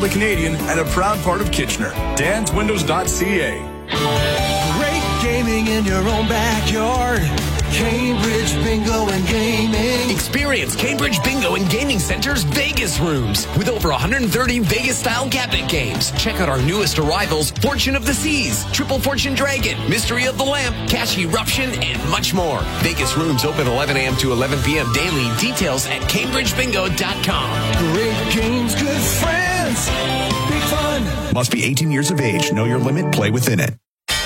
The Canadian and a proud part of Kitchener. danswindows.ca. Great gaming in your own backyard. Cambridge Bingo and Gaming. Experience Cambridge Bingo and Gaming Center's Vegas rooms with over 130 Vegas-style cabinet games. Check out our newest arrivals, Fortune of the Seas, Triple Fortune Dragon, Mystery of the Lamp, Cash Eruption, and much more. Vegas rooms open 11 a.m. to 11 p.m. daily. Details at CambridgeBingo.com. Great games, good friends, big fun. Must be 18 years of age. Know your limit. Play within it.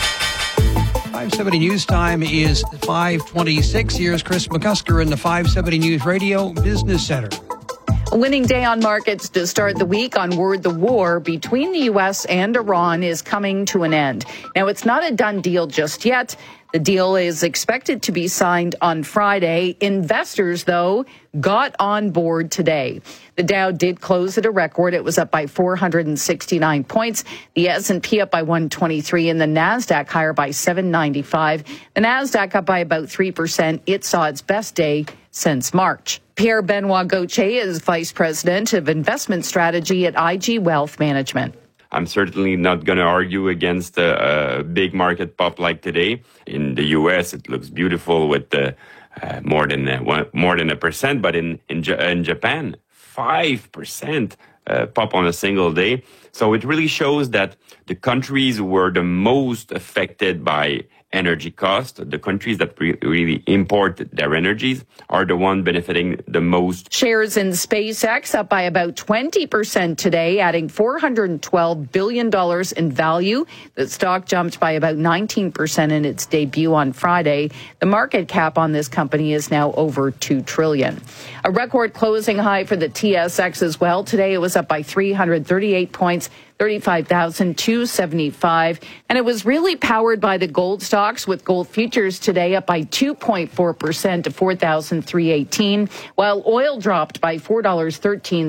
570 News Time is 5:26. Here's Chris McCusker in the 570 News Radio Business Center. A winning day on markets to start the week on word the war between the U.S. and Iran is coming to an end. Now, it's not a done deal just yet. The deal is expected to be signed on Friday. Investors, though, got on board today. The Dow did close at a record. It was up by 469 points. The S&P up by 123 and the NASDAQ higher by 795. The NASDAQ up by about 3%. It saw its best day since March. Pierre-Benoit Gauthier is Vice President of Investment Strategy at IG Wealth Management. I'm certainly not going to argue against a big market pop like today. In the U.S., it looks beautiful with more than 1%, but in Japan, 5% pop on a single day. So it really shows that the countries who were the most affected by energy costs, the countries that really import their energies, are the one benefiting the most. Shares in SpaceX up by about 20% today, adding $412 billion in value. The stock jumped by about 19% in its debut on Friday. The market cap on this company is now over $2 trillion. A record closing high for the TSX as well. Today it was up by 338 points, 35,275. And it was really powered by the gold stocks, with gold futures today up by 2.4% to 4,318, while oil dropped by $4.13,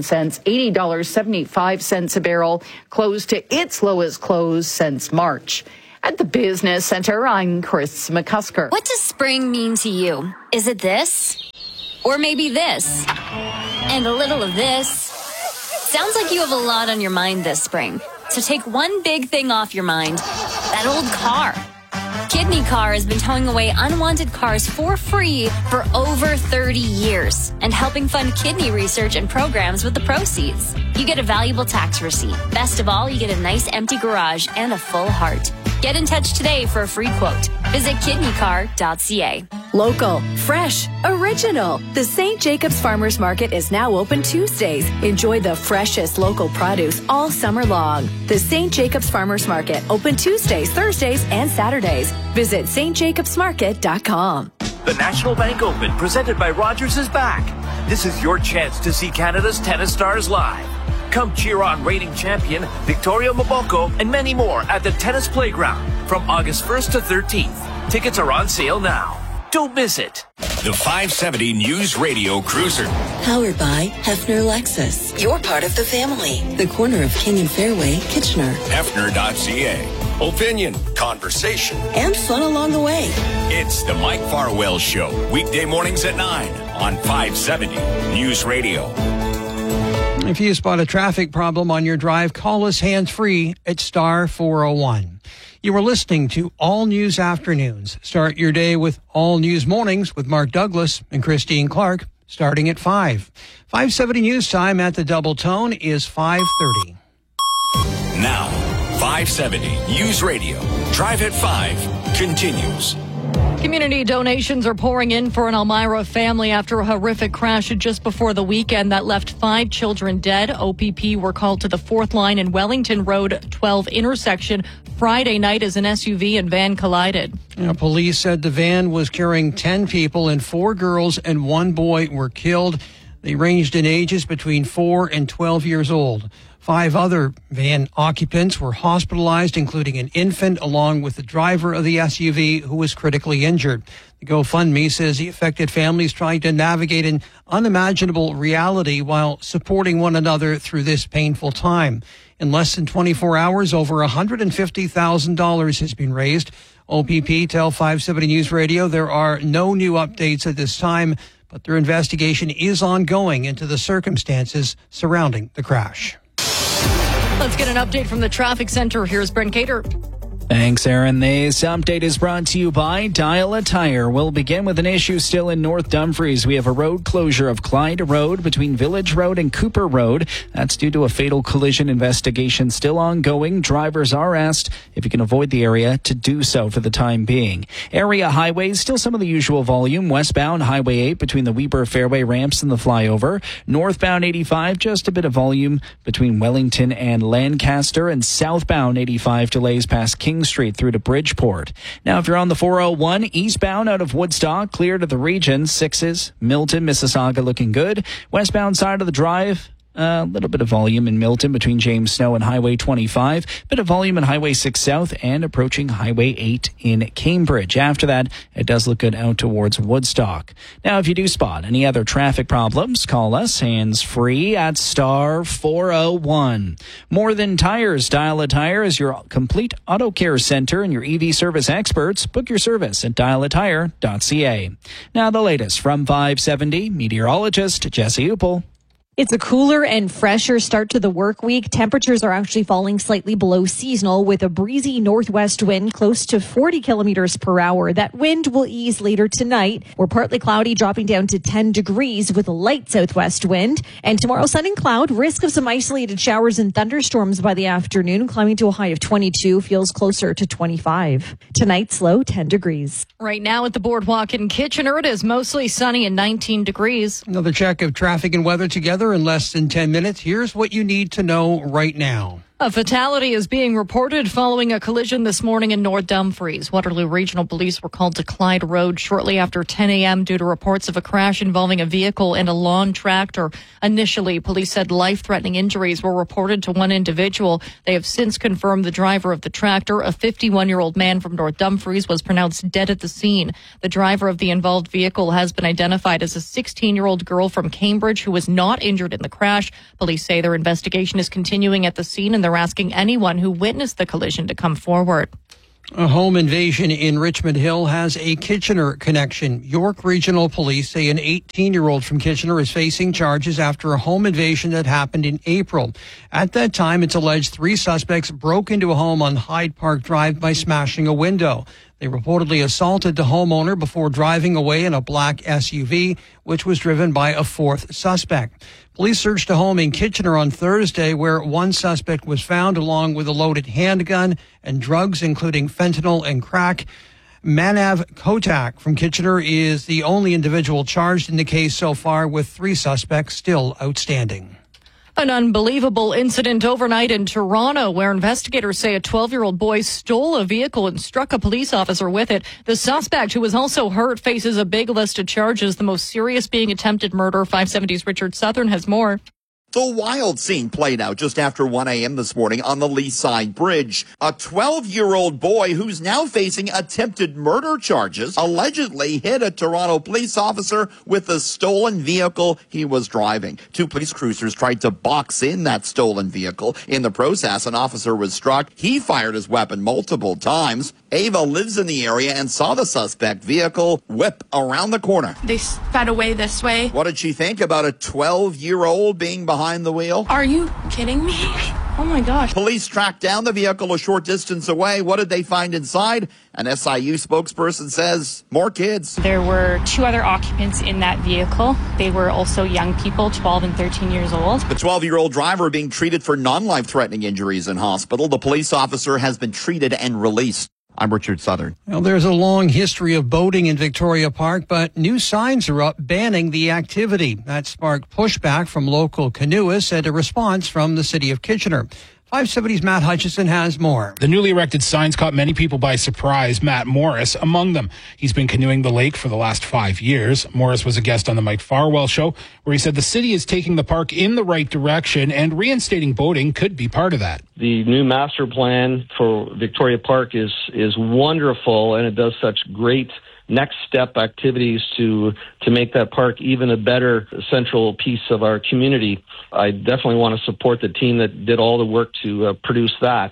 $80.75 a barrel, closed to its lowest close since March. At the Business Center, I'm Chris McCusker. What does spring mean to you? Is it this? Or maybe this? And a little of this? Sounds like you have a lot on your mind this spring. So take one big thing off your mind, that old car. Kidney Car has been towing away unwanted cars for free for over 30 years and helping fund kidney research and programs with the proceeds. You get a valuable tax receipt. Best of all, you get a nice empty garage and a full heart. Get in touch today for a free quote. Visit kidneycar.ca. Local, fresh, original. The St. Jacobs Farmers Market is now open Tuesdays. Enjoy the freshest local produce all summer long. The St. Jacobs Farmers Market, open Tuesdays, Thursdays, and Saturdays. Visit stjacobsmarket.com. The National Bank Open, presented by Rogers, is back. This is your chance to see Canada's tennis stars live. Come cheer on reigning champion Victoria Mboko and many more at the Tennis Playground from August 1st to 13th. Tickets are on sale now. Don't miss it. The 570 News Radio Cruiser. Powered by Hefner Lexus. You're part of the family. The corner of King and Fairway, Kitchener. Hefner.ca. Opinion, conversation, and fun along the way. It's the Mike Farwell Show. Weekday mornings at 9 on 570 News Radio. If you spot a traffic problem on your drive, call us hands-free at star 401. You are listening to All News Afternoons. Start your day with All News Mornings with Mark Douglas and Christine Clark, starting at 5. 570 News Time at the Double Tone is 5:30. Now, 570 News Radio. Drive at 5 continues. Community donations are pouring in for an Elmira family after a horrific crash just before the weekend that left 5 children dead. OPP were called to the 4th line in Wellington Road 12 intersection Friday night as an SUV and van collided. Police said the van was carrying 10 people and 4 girls and 1 boy were killed. They ranged in ages between 4 and 12 years old. 5 other van occupants were hospitalized, including an infant, along with the driver of the SUV, who was critically injured. The GoFundMe says the affected families trying to navigate an unimaginable reality while supporting one another through this painful time. In less than 24 hours, over $150,000 has been raised. OPP tell 570 News Radio there are no new updates at this time, but their investigation is ongoing into the circumstances surrounding the crash. Let's get an update from the traffic center. Here's Brent Cater. Thanks, Aaron. This update is brought to you by Dial a Tire. We'll begin with an issue still in North Dumfries. We have a road closure of Clyde Road between Village Road and Cooper Road. That's due to a fatal collision investigation still ongoing. Drivers are asked if you can avoid the area to do so for the time being. Area highways, still some of the usual volume. Westbound Highway 8 between the Weber Fairway ramps and the flyover. Northbound 85, just a bit of volume between Wellington and Lancaster. And southbound 85 delays past King Street through to Bridgeport. Now, if you're on the 401 eastbound out of Woodstock, clear to the region, 6s, Milton, Mississauga looking good. Westbound side of the drive, a little bit of volume in Milton between James Snow and Highway 25. Bit of volume in Highway 6 South and approaching Highway 8 in Cambridge. After that, it does look good out towards Woodstock. Now, if you do spot any other traffic problems, call us hands-free at star 401. More Than Tires. Dial a Tire is your complete auto care center and your EV service experts. Book your service at dialatire.ca. Now, the latest from 570, meteorologist Jesse Uppel. It's a cooler and fresher start to the work week. Temperatures are actually falling slightly below seasonal with a breezy northwest wind close to 40 kilometers per hour. That wind will ease later tonight. We're partly cloudy, dropping down to 10 degrees with a light southwest wind. And tomorrow, sun and cloud, risk of some isolated showers and thunderstorms by the afternoon, climbing to a high of 22, feels closer to 25. Tonight's low, 10 degrees. Right now at the Boardwalk in Kitchener, it is mostly sunny and 19 degrees. Another check of traffic and weather together in less than 10 minutes. Here's what you need to know right now. A fatality is being reported following a collision this morning in North Dumfries. Waterloo Regional Police were called to Clyde Road shortly after 10 a.m. due to reports of a crash involving a vehicle and a lawn tractor. Initially, police said life-threatening injuries were reported to one individual. They have since confirmed the driver of the tractor, a 51-year-old man from North Dumfries, was pronounced dead at the scene. The driver of the involved vehicle has been identified as a 16-year-old girl from Cambridge who was not injured in the crash. Police say their investigation is continuing at the scene and they're asking anyone who witnessed the collision to come forward. A home invasion in Richmond Hill has a Kitchener connection. York Regional Police say an 18-year-old from Kitchener is facing charges after a home invasion that happened in April. At that time, it's alleged 3 suspects broke into a home on Hyde Park Drive by smashing a window. They reportedly assaulted the homeowner before driving away in a black SUV, which was driven by a 4th suspect. Police searched a home in Kitchener on Thursday where one suspect was found along with a loaded handgun and drugs, including fentanyl and crack. Manav Kotak from Kitchener is the only individual charged in the case so far, with 3 suspects still outstanding. An unbelievable incident overnight in Toronto where investigators say a 12-year-old boy stole a vehicle and struck a police officer with it. The suspect, who was also hurt, faces a big list of charges, the most serious being attempted murder. 570's Richard Southern has more. The wild scene played out just after 1 a.m. this morning on the Leaside Bridge. A 12-year-old boy who's now facing attempted murder charges allegedly hit a Toronto police officer with a stolen vehicle he was driving. 2 police cruisers tried to box in that stolen vehicle. In the process, an officer was struck. He fired his weapon multiple times. Ava lives in the area and saw the suspect vehicle whip around the corner. They sped away this way. What did she think about a 12-year-old being behind the wheel? Are you kidding me? Oh my gosh. Police tracked down the vehicle a short distance away. What did they find inside? An SIU spokesperson says more kids. There were 2 other occupants in that vehicle. They were also young people, 12 and 13 years old. The 12-year-old driver being treated for non-life-threatening injuries in hospital. The police officer has been treated and released. I'm Richard Southern. Well, there's a long history of boating in Victoria Park, but new signs are up banning the activity. That sparked pushback from local canoeists and a response from the city of Kitchener. 570's Matt Hutchison has more. The newly erected signs caught many people by surprise, Matt Morris among them. He's been canoeing the lake for the last 5 years. Morris was a guest on the Mike Farwell Show, where he said the city is taking the park in the right direction and reinstating boating could be part of that. The new master plan for Victoria Park is wonderful, and it does such great next step activities to make that park even a better central piece of our community. I definitely want to support the team that did all the work to produce that.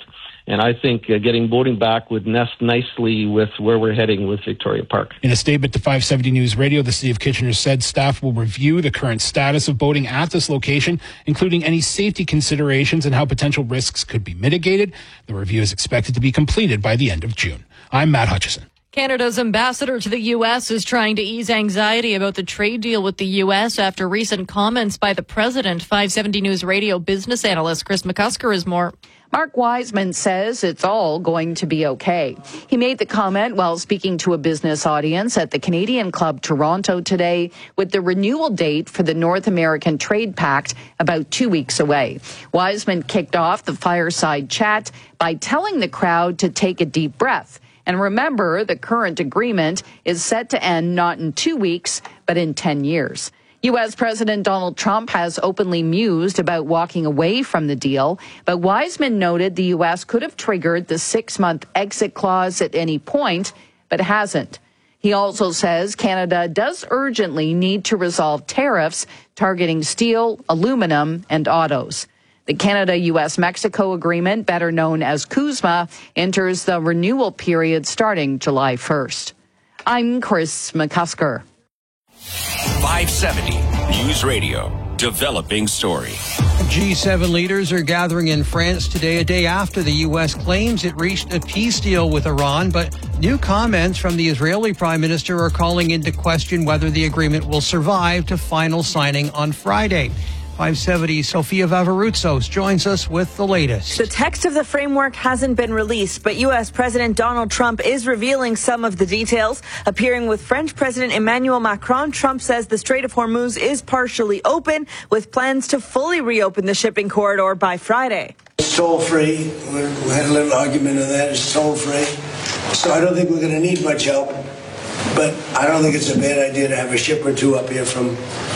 And I think getting voting back would nest nicely with where we're heading with Victoria Park. In a statement to 570 News Radio, the City of Kitchener said staff will review the current status of boating at this location, including any safety considerations and how potential risks could be mitigated. The review is expected to be completed by the end of June. I'm Matt Hutchison. Canada's ambassador to the U.S. is trying to ease anxiety about the trade deal with the U.S. after recent comments by the president. 570 News Radio business analyst Chris McCusker has more. Mark Wiseman says it's all going to be okay. He made the comment while speaking to a business audience at the Canadian Club Toronto today, with the renewal date for the North American Trade Pact about 2 weeks away. Wiseman kicked off the fireside chat by telling the crowd to take a deep breath. And remember, the current agreement is set to end not in 2 weeks, but in 10 years. U.S. President Donald Trump has openly mused about walking away from the deal, but Wiseman noted the U.S. could have triggered the 6-month exit clause at any point, but hasn't. He also says Canada does urgently need to resolve tariffs targeting steel, aluminum, and autos. The Canada-U.S.-Mexico agreement, better known as CUSMA, enters the renewal period starting July 1st. I'm Chris McCusker. 570 News Radio, developing story. G7 leaders are gathering in France today, a day after the U.S. claims it reached a peace deal with Iran. But new comments from the Israeli prime minister are calling into question whether the agreement will survive to final signing on Friday. 570 Sofia Vavarutsos joins us with the latest. The text of the framework hasn't been released, but U.S. President Donald Trump is revealing some of the details. Appearing with French President Emmanuel Macron, Trump says the Strait of Hormuz is partially open, with plans to fully reopen the shipping corridor by Friday. It's toll-free. We had a little argument of that. It's toll-free. So I don't think we're going to need much help. But I don't think it's a bad idea to have a ship or two up here from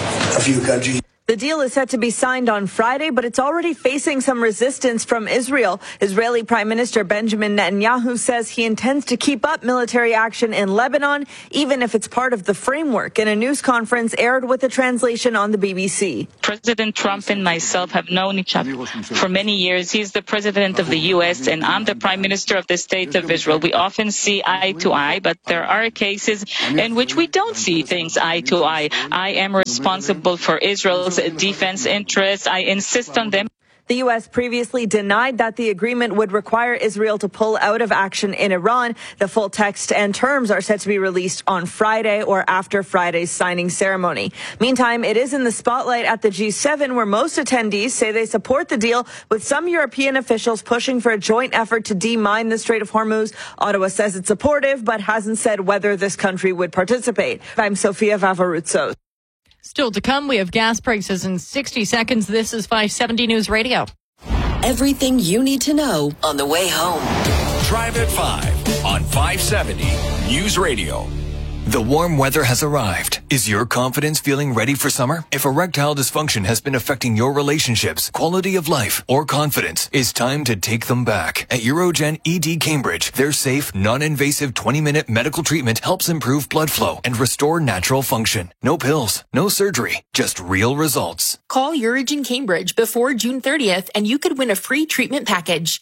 a few countries. The deal is set to be signed on Friday, but it's already facing some resistance from Israel. Israeli Prime Minister Benjamin Netanyahu says he intends to keep up military action in Lebanon, even if it's part of the framework, in a news conference aired with a translation on the BBC. President Trump and myself have known each other for many years. He's the president of the U.S., and I'm the Prime Minister of the State of Israel. We often see eye to eye, but there are cases in which we don't see things eye to eye. I am responsible for Israel's defense interests. I insist on them. The U.S. previously denied that the agreement would require Israel to pull out of action in Iran. The full text and terms are set to be released on Friday or after Friday's signing ceremony. Meantime, it is in the spotlight at the G7, where most attendees say they support the deal, with some European officials pushing for a joint effort to demine the Strait of Hormuz. Ottawa says it's supportive, but hasn't said whether this country would participate. I'm Sofia Vavarutsos. Still to come, we have gas prices in 60 seconds. This is 570 News Radio. Everything you need to know on the way home. Drive at 5 on 570 News Radio. The warm weather has arrived. Is your confidence feeling ready for summer? If erectile dysfunction has been affecting your relationships, quality of life, or confidence, it's time to take them back. At Urogen ED Cambridge, their safe, non-invasive 20-minute medical treatment helps improve blood flow and restore natural function. No pills, no surgery, just real results. Call Urogen Cambridge before June 30th and you could win a free treatment package.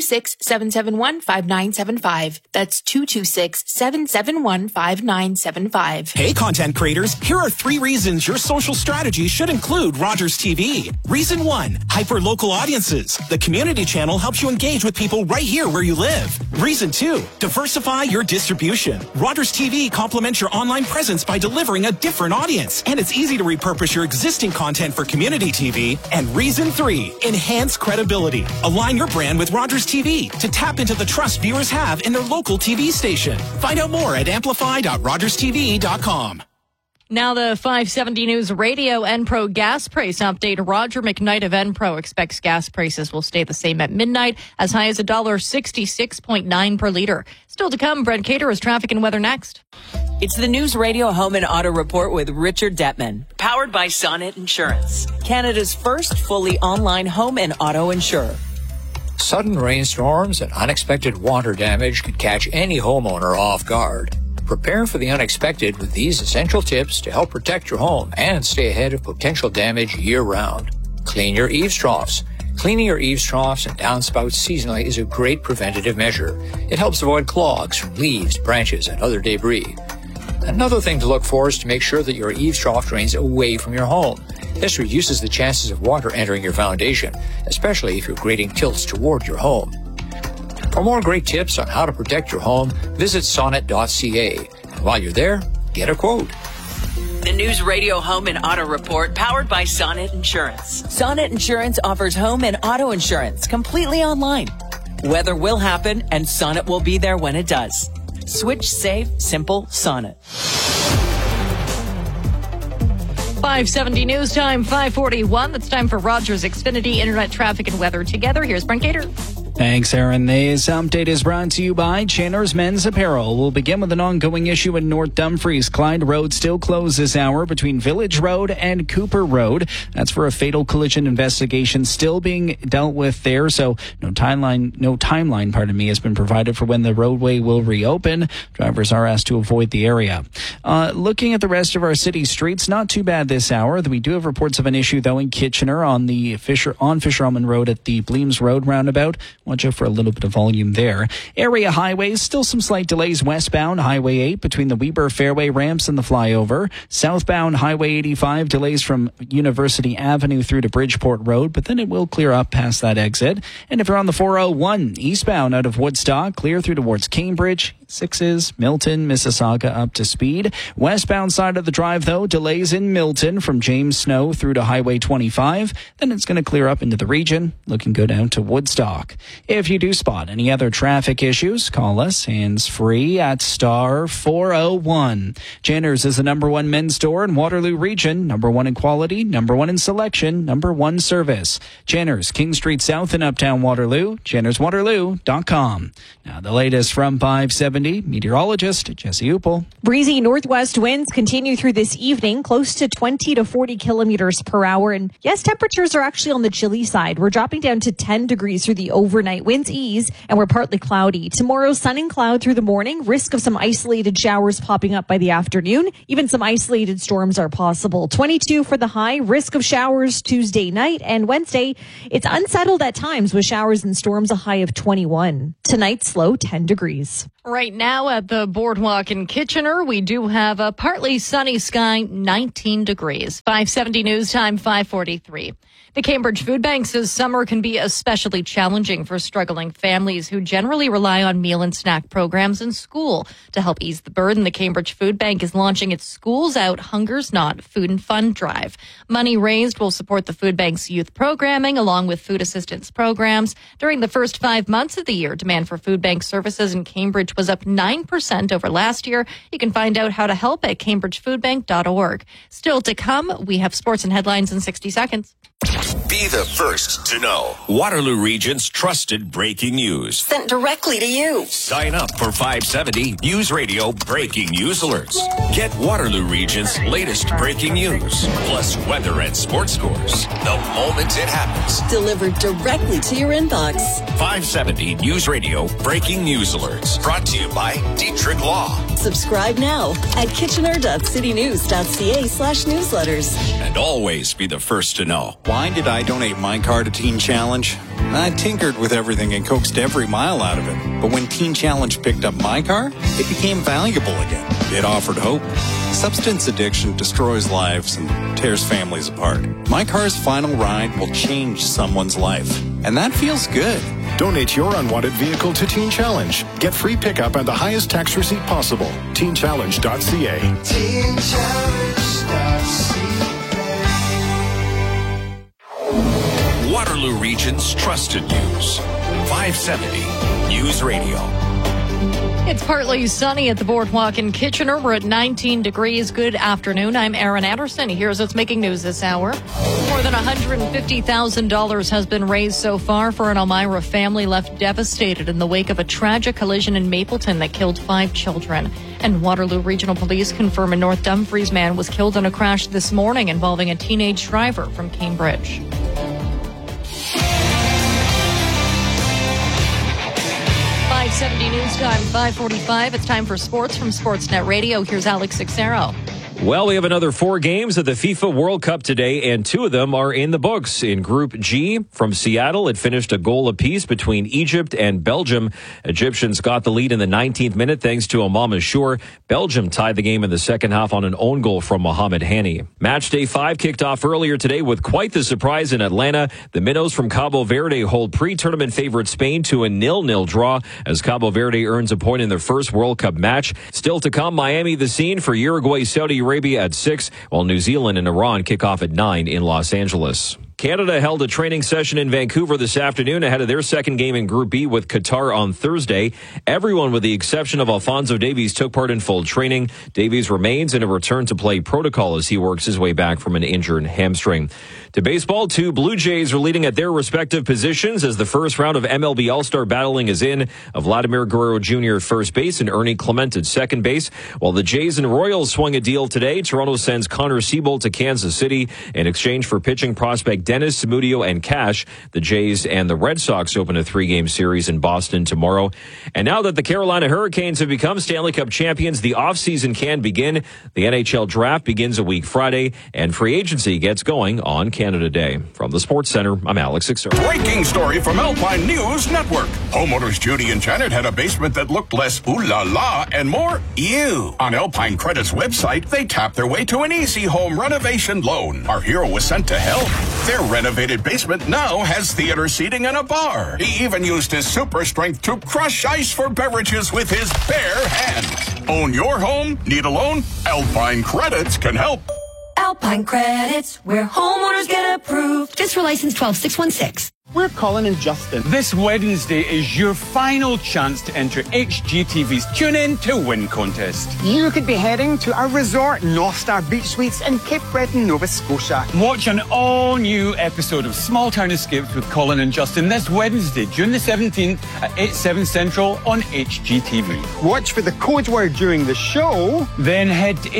226-771-5975. That's 226-771-5975. Hey, content creators, here are 3 reasons your social strategy should include Rogers TV. Reason 1, hyper-local audiences. The community channel helps you engage with people right here where you live. Reason 2, diversify your distribution. Rogers TV complements your online presence by delivering a different audience. And it's easy to repurpose your existing content for community TV. And reason 3, enhance credibility. Align your brand with Rogers TV to tap into the trust viewers have in their local TV station. Find out more at amplify.rogerstv.com. Now the 570 News Radio Enpro gas price update. Roger McKnight of Enpro expects gas prices will stay the same at midnight, as high as $1.66.9 per liter. Still to come, Brent Caterer's traffic and weather next. It's the News Radio Home and Auto Report with Richard Detman, powered by Sonnet Insurance, Canada's first fully online home and auto insurer. Sudden rainstorms and unexpected water damage could catch any homeowner off guard. Prepare for the unexpected with these essential tips to help protect your home and stay ahead of potential damage year-round. Clean your eaves troughs. Cleaning your eaves troughs and downspouts seasonally is a great preventative measure. It helps avoid clogs from leaves, branches, and other debris. Another thing to look for is to make sure that your eaves trough drains away from your home. This reduces the chances of water entering your foundation, especially if your grading tilts toward your home. For more great tips on how to protect your home, visit sonnet.ca. And while you're there, get a quote. The News Radio Home and Auto Report, powered by Sonnet Insurance. Sonnet Insurance offers home and auto insurance completely online. Weather will happen, and Sonnet will be there when it does. Switch, save, simple, Sonnet. 5:70 news time, 5:41. It's time for Rogers Xfinity Internet Traffic and Weather Together. Here's Brent Gator. Thanks, Aaron. This update is brought to you by Chandler's Men's Apparel. We'll begin with an ongoing issue in North Dumfries. Clyde Road still closed this hour between Village Road and Cooper Road. That's for a fatal collision investigation still being dealt with there. So no timeline, has been provided for when the roadway will reopen. Drivers are asked to avoid the area. Looking at the rest of our city streets, not too bad this hour. We do have reports of an issue though in Kitchener on Fisher Almond Road at the Bleems Road roundabout. Watch out for a little bit of volume there. Area highways, still some slight delays westbound. Highway 8 between the Weber Fairway ramps and the flyover. Southbound Highway 85, delays from University Avenue through to Bridgeport Road, but then it will clear up past that exit. And if you're on the 401 eastbound out of Woodstock, clear through towards Cambridge. 6s, Milton, Mississauga up to speed. Westbound side of the drive, though, delays in Milton from James Snow through to Highway 25. Then it's going to clear up into the region, looking good down to Woodstock. If you do spot any other traffic issues, call us hands-free at star 401. Janners is the #1 men's store in Waterloo region, #1 in quality, #1 in selection, #1 service. Janners, King Street South in Uptown Waterloo, jannerswaterloo.com. Now the latest from 570, meteorologist Jesse Upel. Breezy northwest winds continue through this evening, close to 20 to 40 kilometers per hour. And yes, temperatures are actually on the chilly side. We're dropping down to 10 degrees through the overnight. Winds ease and we're partly cloudy. Tomorrow, sun and cloud through the morning. Risk of some isolated showers popping up by the afternoon. Even some isolated storms are possible. 22 for the high. Risk of showers Tuesday night and Wednesday. It's unsettled at times with showers and storms, a high of 21. Tonight's low 10 degrees. Right now at the Boardwalk in Kitchener, we do have a partly sunny sky, 19 degrees. 5:70 news time, 5:43. The Cambridge Food Bank says summer can be especially challenging for struggling families who generally rely on meal and snack programs in school. To help ease the burden, the Cambridge Food Bank is launching its Schools Out, Hunger's Not Food and Fun drive. Money raised will support the food bank's youth programming along with food assistance programs. During the first 5 months of the year, demand for food bank services in Cambridge was up 9% over last year. You can find out how to help at cambridgefoodbank.org. Still to come, we have sports and headlines in 60 seconds. Be the first to know. Waterloo Region's trusted breaking news. Sent directly to you. Sign up for 570 News Radio Breaking News Alerts. Get Waterloo Region's latest breaking news, plus weather and sports scores the moment it happens. Delivered directly to your inbox. 570 News Radio Breaking News Alerts. Brought to you by Dietrich Law. Subscribe now at kitchener.citynews.ca/newsletters. And always be the first to know. Why did I donate my car to Teen Challenge? I tinkered with everything and coaxed every mile out of it. But when Teen Challenge picked up my car, it became valuable again. It offered hope. Substance addiction destroys lives and tears families apart. My car's final ride will change someone's life. And that feels good. Donate your unwanted vehicle to Teen Challenge. Get free pickup and the highest tax receipt possible. TeenChallenge.ca. TeenChallenge.ca. Waterloo Region's trusted news. 570 News Radio. It's partly sunny at the Boardwalk in Kitchener. We're at 19 degrees. Good afternoon. I'm Aaron Anderson. Here's what's making news this hour. More than $150,000 has been raised so far for an Elmira family left devastated in the wake of a tragic collision in Mapleton that killed 5 children. And Waterloo Regional Police confirm a North Dumfries man was killed in a crash this morning involving a teenage driver from Cambridge. 570 news time, 5:45. It's time for sports from Sportsnet Radio. Here's Alex Sixero. Well, we have another 4 games of the FIFA World Cup today, and 2 of them are in the books. In Group G, from Seattle, it finished a goal apiece between Egypt and Belgium. Egyptians got the lead in the 19th minute thanks to Imam Ashour. Belgium tied the game in the second half on an own goal from Mohamed Hani. Match day 5 kicked off earlier today with quite the surprise in Atlanta. The Minnows from Cabo Verde hold pre-tournament favorite Spain to a 0-0 draw as Cabo Verde earns a point in their first World Cup match. Still to come, Miami the scene for Uruguay, Saudi Arabia at 6, while New Zealand and Iran kick off at 9 in Los Angeles. Canada held a training session in Vancouver this afternoon ahead of their second game in Group B with Qatar on Thursday. Everyone with the exception of Alphonso Davies took part in full training. Davies remains in a return-to-play protocol as he works his way back from an injured hamstring. To baseball, 2 Blue Jays are leading at their respective positions as the first round of MLB All-Star battling is in. Vladimir Guerrero Jr. at first base and Ernie Clement at second base. While the Jays and Royals swung a deal today, Toronto sends Connor Siebold to Kansas City in exchange for pitching prospect Dennis Zamudio and cash. The Jays and the Red Sox open a 3-game series in Boston tomorrow. And now that the Carolina Hurricanes have become Stanley Cup champions, the offseason can begin. The NHL draft begins a week Friday, and free agency gets going on Canada Day. From the Sports Center, I'm Alex Ixer. Breaking story from Alpine News Network. Homeowners Judy and Janet had a basement that looked less ooh la la and more ew. On Alpine Credit's website, they tapped their way to an easy home renovation loan. Our hero was sent to help. Their renovated basement now has theater seating and a bar. He even used his super strength to crush ice for beverages with his bare hands. Own your home? Need a loan? Alpine Credits can help. Alpine Credits, where homeowners get approved. Just for license 12616. We're Colin and Justin. This Wednesday is your final chance to enter HGTV's Tune In to Win contest. You could be heading to our resort, North Star Beach Suites in Cape Breton, Nova Scotia. Watch an all-new episode of Small Town Escapes with Colin and Justin this Wednesday, June the 17th at 8, 7 Central on HGTV. Watch for the code word during the show. Then head to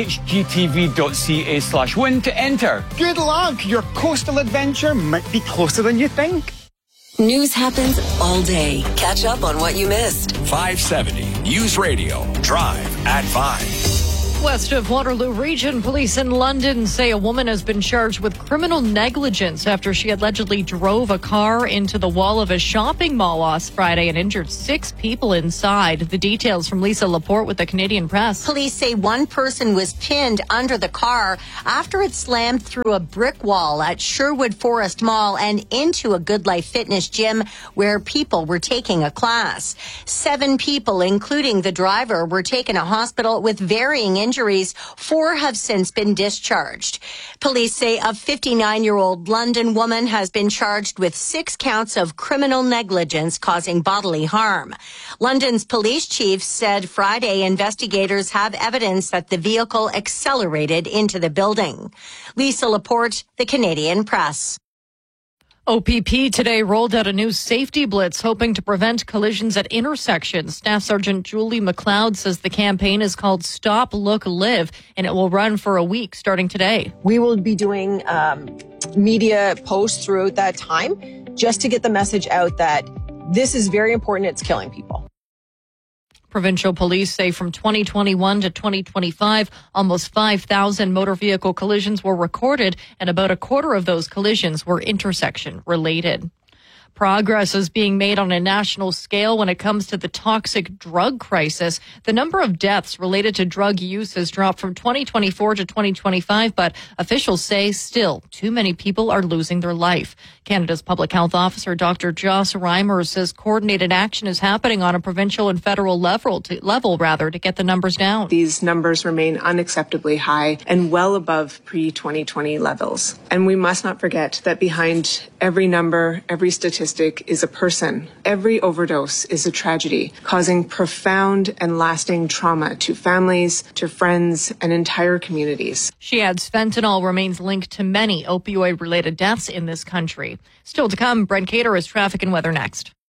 hgtv.ca/win to enter. Good luck! Your coastal adventure might be closer than you think. News happens all day. Catch up on what you missed. 570 News Radio. Drive at 5. West of Waterloo Region, police in London say a woman has been charged with criminal negligence after she allegedly drove a car into the wall of a shopping mall last Friday and injured 6 people inside. The details from Lisa Laporte with the Canadian Press. Police say one person was pinned under the car after it slammed through a brick wall at Sherwood Forest Mall and into a Good Life Fitness gym where people were taking a class. 7 people, including the driver, were taken to hospital with varying injuries. 4 have since been discharged. Police say a 59-year-old London woman has been charged with 6 counts of criminal negligence causing bodily harm. London's police chief said Friday investigators have evidence that the vehicle accelerated into the building. Lisa Laporte, the Canadian Press. OPP today rolled out a new safety blitz hoping to prevent collisions at intersections. Staff Sergeant Julie McLeod says the campaign is called Stop, Look, Live, and it will run for a week starting today. We will be doing media posts throughout that time just to get the message out that this is very important. It's killing people. Provincial police say from 2021 to 2025, almost 5,000 motor vehicle collisions were recorded, and about a quarter of those collisions were intersection related. Progress is being made on a national scale when it comes to the toxic drug crisis. The number of deaths related to drug use has dropped from 2024 to 2025, but officials say still too many people are losing their life. Canada's public health officer, Dr. Joss Reimer, says coordinated action is happening on a provincial and federal level to get the numbers down. These numbers remain unacceptably high and well above pre-2020 levels. And we must not forget that behind every number, every statistic is a person. Every overdose is a tragedy, causing profound and lasting trauma to families, to friends, and entire communities. She adds fentanyl remains linked to many opioid-related deaths in this country. Still to come, Brent Cater is traffic and weather next.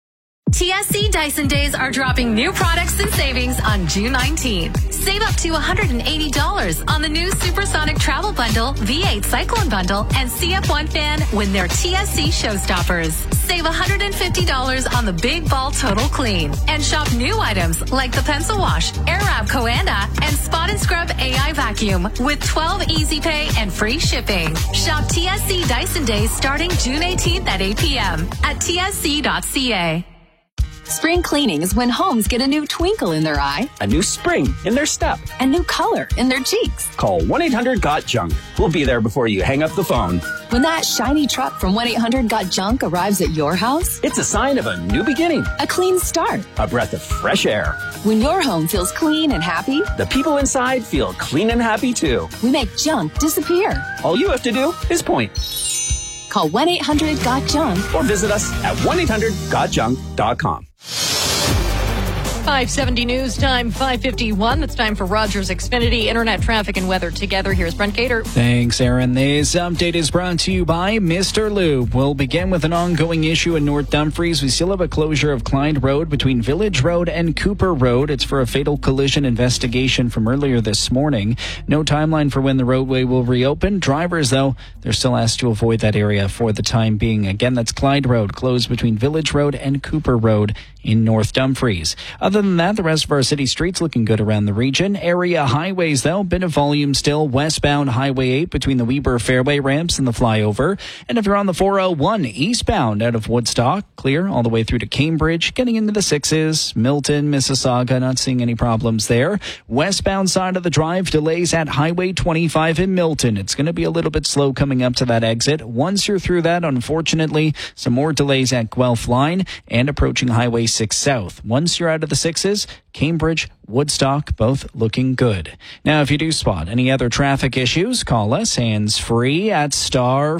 TSC Dyson Days are dropping new products and savings on June 19th. Save up to $180 on the new Supersonic Travel Bundle, V8 Cyclone Bundle, and CF1 fan when they're TSC Showstoppers. Save $150 on the Big Ball Total Clean. And shop new items like the Pencil Wash, Airwrap Coanda, and Spot and Scrub AI Vacuum with 12 Easy Pay and free shipping. Shop TSC Dyson Days starting June 18th at 8 p.m. at tsc.ca. Spring cleaning is when homes get a new twinkle in their eye, a new spring in their step, a new color in their cheeks. Call 1-800-GOT-JUNK. We'll be there before you hang up the phone. When that shiny truck from 1-800-GOT-JUNK arrives at your house, it's a sign of a new beginning, a clean start, a breath of fresh air. When your home feels clean and happy, the people inside feel clean and happy too. We make junk disappear. All you have to do is point. Call 1-800-GOT-JUNK or visit us at 1-800-GOTJUNK.com. 570 news time, 5:51. It's time for Rogers Xfinity Internet traffic and weather together. Here's Brent Gator. Thanks, Aaron. This update is brought to you by Mr. Lube. We'll begin with an ongoing issue in North Dumfries. We still have a closure of Clyde Road between Village Road and Cooper Road. It's for a fatal collision investigation from earlier this morning. No timeline for when the roadway will reopen. Drivers, though, they're still asked to avoid that area for the time being. Again, that's Clyde Road, closed between Village Road and Cooper Road in North Dumfries. Other than that, the rest of our city streets looking good around the region. Area highways, though, bit of volume still. Westbound Highway 8 between the Weber Fairway ramps and the flyover. And if you're on the 401 eastbound out of Woodstock, clear all the way through to Cambridge, getting into the 6s. Milton, Mississauga, not seeing any problems there. Westbound side of the drive, delays at Highway 25 in Milton. It's going to be a little bit slow coming up to that exit. Once you're through that, unfortunately, some more delays at Guelph Line and approaching Highway 6 South. Once you're out of the 6s, Cambridge, Woodstock, both looking good. Now, if you do spot any other traffic issues, call us hands-free at star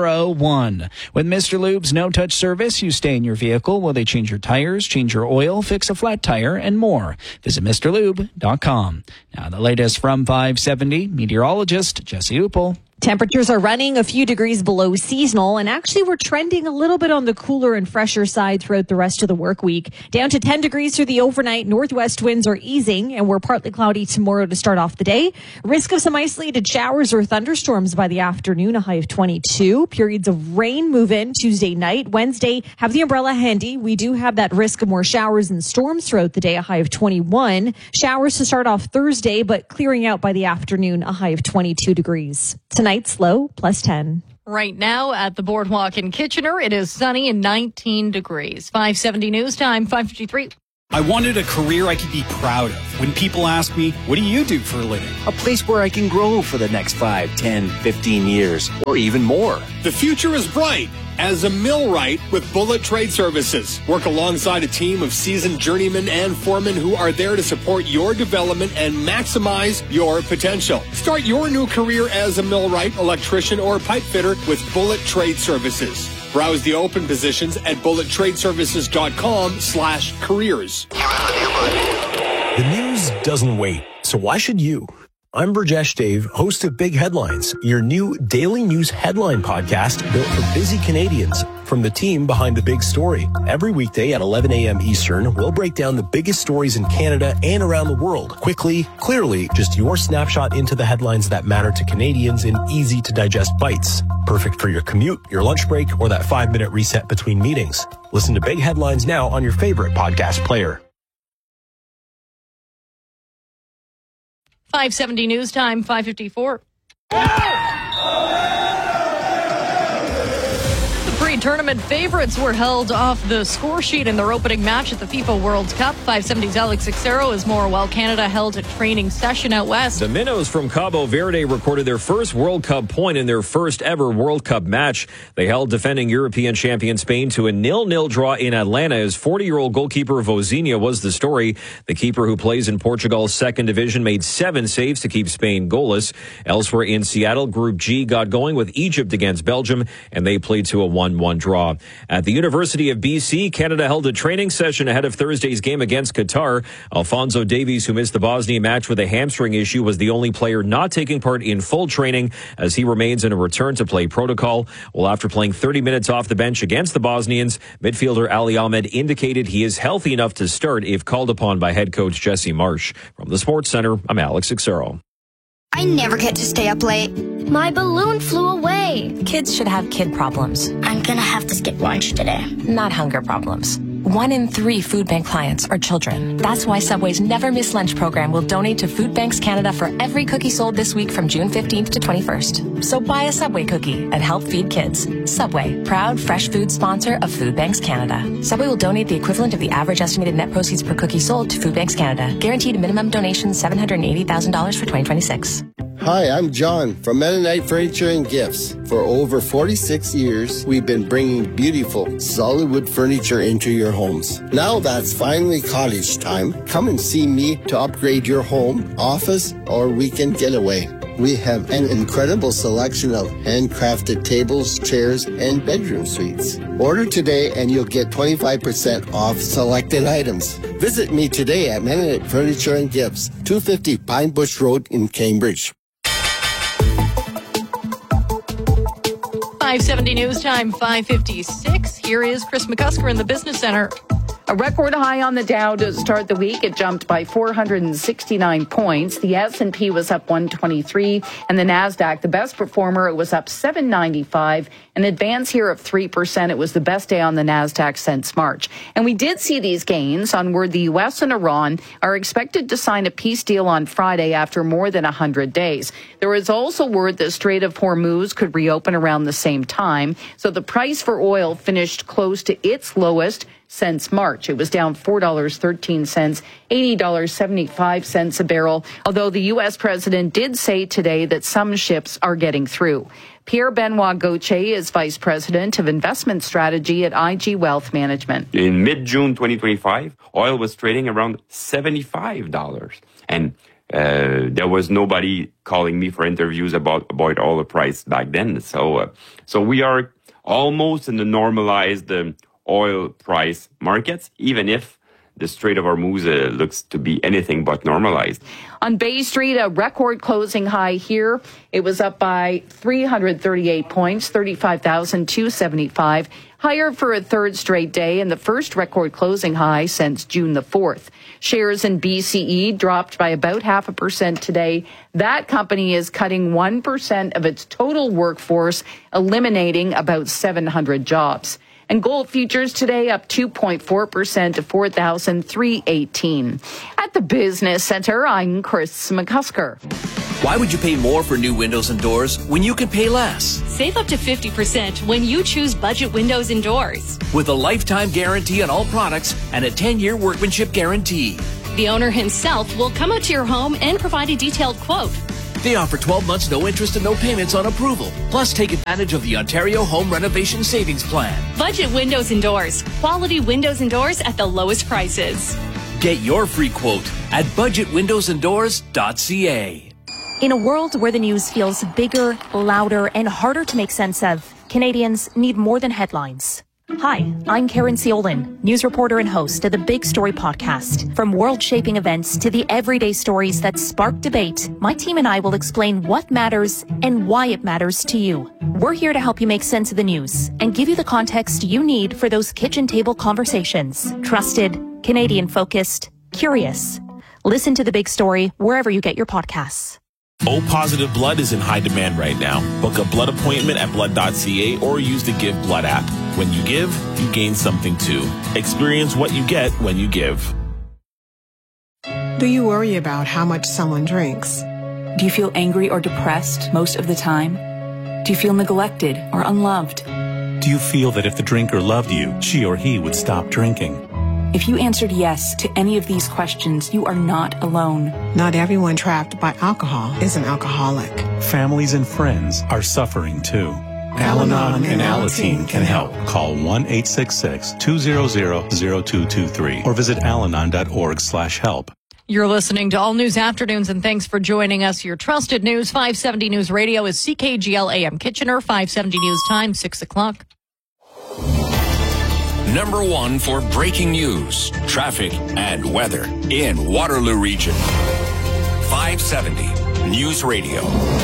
401. With Mr. Lube's no-touch service, you stay in your vehicle while they change your tires, change your oil, fix a flat tire, and more. Visit MrLube.com. Now, the latest from 570, meteorologist Jesse Uppel. Temperatures are running a few degrees below seasonal, and actually we're trending a little bit on the cooler and fresher side throughout the rest of the work week. Down to 10 degrees through the overnight. Northwest winds are easing, and we're partly cloudy tomorrow to start off the day. Risk of some isolated showers or thunderstorms by the afternoon, a high of 22. Periods of rain move in Tuesday night. Wednesday, have the umbrella handy. We do have that risk of more showers and storms throughout the day, a high of 21. Showers to start off Thursday, but clearing out by the afternoon, a high of 22 degrees. Tonight's low, plus 10. Right now at the Boardwalk in Kitchener, it is sunny and 19 degrees. 570 news time, 5:53. I wanted a career I could be proud of. When people ask me, what do you do for a living? A place where I can grow for the next 5, 10, 15 years, or even more. The future is bright as a millwright with Bullet Trade Services. Work alongside a team of seasoned journeymen and foremen who are there to support your development and maximize your potential. Start your new career as a millwright, electrician, or pipe fitter with Bullet Trade Services. Browse the open positions at bullettradeservices.com/careers. The news doesn't wait, so why should you? I'm Burjesh Dave, host of Big Headlines, your new daily news headline podcast built for busy Canadians from the team behind the big story. Every weekday at 11 a.m. Eastern, we'll break down the biggest stories in Canada and around the world. Quickly, clearly, just your snapshot into the headlines that matter to Canadians in easy-to-digest bites. Perfect for your commute, your lunch break, or that 5-minute reset between meetings. Listen to Big Headlines now on your favorite podcast player. 570 news time, 5:54. Pre-tournament favorites were held off the score sheet in their opening match at the FIFA World Cup. 570's Alex Xero is more while Canada held a training session out west. The Minnows from Cabo Verde recorded their first World Cup point in their first ever World Cup match. They held defending European champion Spain to a 0-0 draw in Atlanta as 40-year-old goalkeeper Vozinha was the story. The keeper who plays in Portugal's second division made 7 saves to keep Spain goalless. Elsewhere in Seattle, Group G got going with Egypt against Belgium, and they played to a 1-1 1-1 draw. At the University of BC, Canada held a training session ahead of Thursday's game against Qatar. Alfonso Davies, who missed the Bosnia match with a hamstring issue, was the only player not taking part in full training as he remains in a return-to-play protocol. Well, after playing 30 minutes off the bench against the Bosnians, midfielder Ali Ahmed indicated he is healthy enough to start if called upon by head coach Jesse Marsh. From the Sports Center, I'm Alex Xero. I never get to stay up late. My balloon flew away. Kids should have kid problems. I'm gonna have to skip lunch today. Not hunger problems. 1 in 3 food bank clients are children. That's why Subway's Never Miss Lunch program will donate to Food Banks Canada for every cookie sold this week from June 15th to 21st. So buy a Subway cookie and help feed kids. Subway, proud fresh food sponsor of Food Banks Canada. Subway will donate the equivalent of the average estimated net proceeds per cookie sold to Food Banks Canada. Guaranteed minimum donation $780,000 for 2026. Hi, I'm John from Mennonite Furniture and Gifts. For over 46 years, we've been bringing beautiful, solid wood furniture into your homes. Now that's finally cottage time. Come and see me to upgrade your home, office, or weekend getaway. We have an incredible selection of handcrafted tables, chairs, and bedroom suites. Order today and you'll get 25% off selected items. Visit me today at Mennonite Furniture and Gifts, 250 Pine Bush Road in Cambridge. 570 News Time, 5:56. Here is Chris McCusker in the Business Center. A record high on the Dow to start the week. It jumped by 469 points. The S&P was up 123, and the Nasdaq, the best performer, it was up 795. An advance here of 3%. It was the best day on the Nasdaq since March. And we did see these gains on word the U.S. and Iran are expected to sign a peace deal on Friday after more than 100 days. There is also word the Strait of Hormuz could reopen around the same time. So the price for oil finished close to its lowest since March. It was down $4.13, $80.75 a barrel, although the U.S. president did say today that some ships are getting through. Pierre-Benoit Gauthier is Vice President of Investment Strategy at IG Wealth Management. In mid-June 2025, oil was trading around $75. And there was nobody calling me for interviews about oil price back then. So we are almost in the normalized oil price markets, even if the Strait of Hormuz looks to be anything but normalized. On Bay Street, a record closing high here. It was up by 338 points, 35,275, higher for a third straight day and the first record closing high since June the 4th. Shares in BCE dropped by about 0.5% today. That company is cutting 1% of its total workforce, eliminating about 700 jobs. And gold futures today up 2.4% to 4,318. At the Business Center, I'm Chris McCusker. Why would you pay more for new windows and doors when you can pay less? Save up to 50% when you choose Budget Windows and Doors. With a lifetime guarantee on all products and a 10-year workmanship guarantee. The owner himself will come out to your home and provide a detailed quote. They offer 12 months no interest and no payments on approval. Plus, take advantage of the Ontario Home Renovation Savings Plan. Budget Windows and Doors. Quality windows and doors at the lowest prices. Get your free quote at budgetwindowsanddoors.ca. In a world where the news feels bigger, louder, and harder to make sense of, Canadians need more than headlines. Hi, I'm Karen Ciolin, news reporter and host of the Big Story podcast. From world-shaping events to the everyday stories that spark debate, my team and I will explain what matters and why it matters to you. We're here to help you make sense of the news and give you the context you need for those kitchen table conversations. Trusted, Canadian-focused, curious. Listen to The Big Story wherever you get your podcasts. O-positive blood is in high demand right now. Book a blood appointment at blood.ca or use the Give Blood app. When you give, you gain something too. Experience what you get when you give. Do you worry about how much someone drinks? Do you feel angry or depressed most of the time? Do you feel neglected or unloved? Do you feel that if the drinker loved you, she or he would stop drinking? If you answered yes to any of these questions, you are not alone. Not everyone trapped by alcohol is an alcoholic. Families and friends are suffering too. Al-Anon and Alateen can help. Call 1-866-200-0223 or visit alanon.org/help. You're listening to All News Afternoons, and thanks for joining us. Your trusted news, 570 News Radio is CKGL AM Kitchener, 570 News Time, 6 o'clock. Number one for breaking news, traffic, and weather in Waterloo Region. 570 News Radio.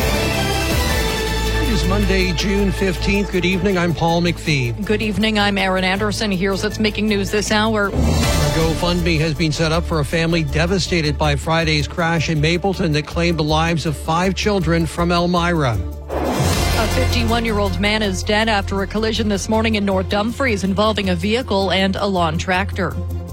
It is Monday, June 15th. Good evening. I'm Paul McPhee. Good evening. I'm Aaron Anderson. Here's what's making news this hour. A GoFundMe has been set up for a family devastated by Friday's crash in Mapleton that claimed the lives of 5 children from Elmira. A 51-year-old man is dead after a collision this morning in North Dumfries involving a vehicle and a lawn tractor.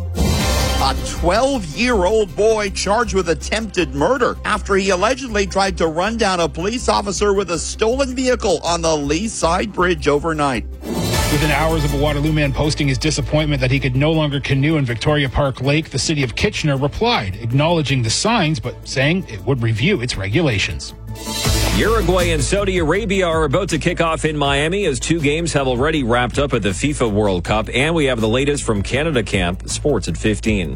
A 12-year-old boy charged with attempted murder after he allegedly tried to run down a police officer with a stolen vehicle on the Lee Side Bridge overnight. Within hours of a Waterloo man posting his disappointment that he could no longer canoe in Victoria Park Lake, the city of Kitchener replied, acknowledging the signs, but saying it would review its regulations. Uruguay and Saudi Arabia are about to kick off in Miami as 2 games have already wrapped up at the FIFA World Cup. And we have the latest from Canada Camp, sports at 15.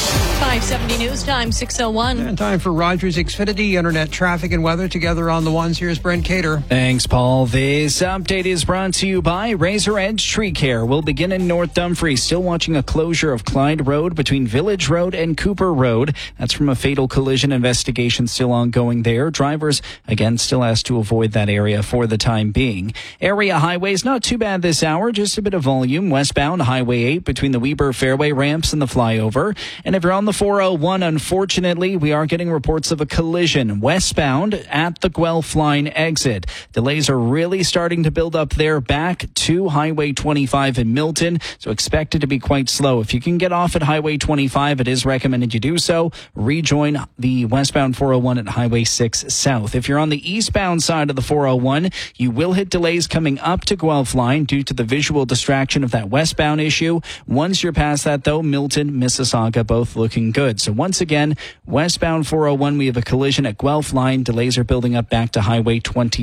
570 News Time, 6:01. And time for Rogers Xfinity Internet traffic and weather together on the ones. Here's Brent Cater. Thanks, Paul. This update is brought to you by Razor Edge Tree Care. We'll begin in North Dumfries. Still watching a closure of Clyde Road between Village Road and Cooper Road. That's from a fatal collision investigation still ongoing there. Drivers, again, still asked to avoid that area for the time being. Area highways, not too bad this hour. Just a bit of volume. Westbound, Highway 8 between the Weber Fairway ramps and the flyover. And if you're on the 401, unfortunately, we are getting reports of a collision westbound at the Guelph line exit. Delays are really starting to build up there back to Highway 25 in Milton, so expect it to be quite slow. If you can get off at Highway 25, it is recommended you do so. Rejoin the westbound 401 at Highway 6 South. If you're on the eastbound side of the 401, you will hit delays coming up to Guelph line due to the visual distraction of that westbound issue. Once you're past that, though, Milton, Mississauga, both looking good. So once again, westbound 401, we have a collision at Guelph line. Delays are building up back to Highway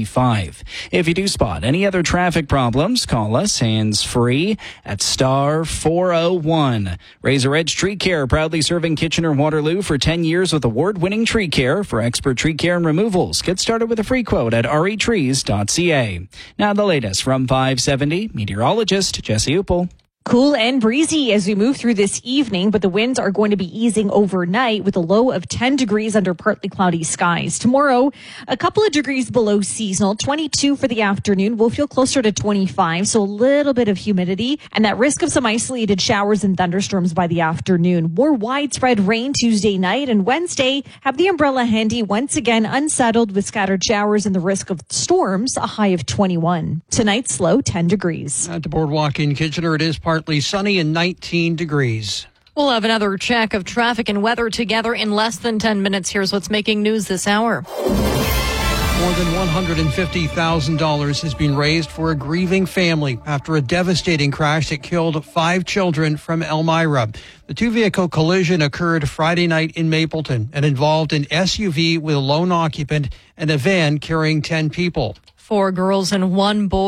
25. If you do spot any other traffic problems, call us hands-free at star 401. Razor Edge Tree Care, proudly serving Kitchener-Waterloo for 10 years with award-winning tree care. For expert tree care and removals, get started with a free quote at retrees.ca. Now the latest from 570, meteorologist Jesse Uppel. Cool and breezy as we move through this evening, but the winds are going to be easing overnight with a low of 10 degrees under partly cloudy skies. Tomorrow, a couple of degrees below seasonal, 22 for the afternoon. We'll feel closer to 25, so a little bit of humidity and that risk of some isolated showers and thunderstorms by the afternoon. More widespread rain Tuesday night and Wednesday. Have the umbrella handy once again, unsettled with scattered showers and the risk of storms, a high of 21. Tonight's low, 10 degrees. At the Boardwalk in Kitchener, it is partly sunny and 19 degrees. We'll have another check of traffic and weather together in less than 10 minutes. Here's what's making news this hour. More than $150,000 has been raised for a grieving family after a devastating crash that killed 5 children from Elmira. The 2-vehicle collision occurred Friday night in Mapleton and involved an SUV with a lone occupant and a van carrying 10 people. 4 girls and 1 boy.